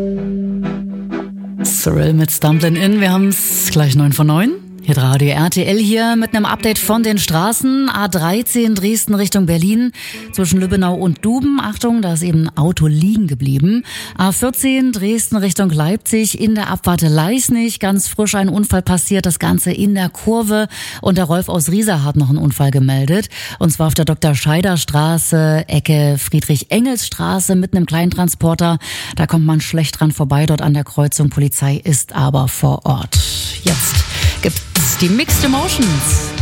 Cyril mit Stumblin' In. Wir haben es gleich 9 von 9. Hier Radio RTL hier mit einem Update von den Straßen. A13 Dresden Richtung Berlin zwischen Lübbenau und Duben. Achtung, da ist eben ein Auto liegen geblieben. A14 Dresden Richtung Leipzig in der Abfahrt Leisnig. Ganz frisch ein Unfall passiert, das Ganze in der Kurve. Und der Rolf aus Riesa hat noch einen Unfall gemeldet. Und zwar auf der Dr. Scheider Straße, Ecke Friedrich-Engels-Straße mit einem kleinen Transporter. Da kommt man schlecht dran vorbei, dort an der Kreuzung. Polizei ist aber vor Ort. Jetzt gibt's die Mixed Emotions.